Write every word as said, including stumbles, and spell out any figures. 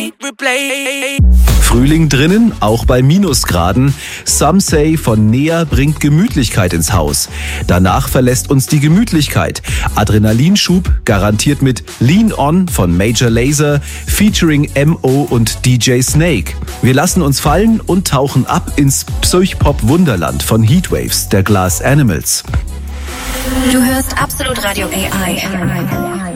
replay, replay. Frühling drinnen, auch bei Minusgraden. Some Say von Nea bringt Gemütlichkeit ins Haus. Danach verlässt uns die Gemütlichkeit. Adrenalinschub garantiert mit Lean On von Major Lazer, featuring M O und D J Snake. Wir lassen uns fallen und tauchen ab ins Psych-Pop-Wunderland von Heatwaves der Glass Animals. Du hörst Absolut Radio A I.